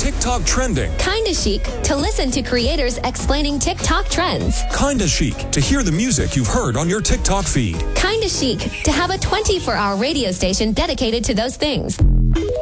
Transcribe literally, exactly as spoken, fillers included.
TikTok trending. Kinda Chic to listen to creators explaining TikTok trends. Kinda Chic to hear the music you've heard on your TikTok feed. Kinda Chic to have a twenty-four hour radio station dedicated to those things.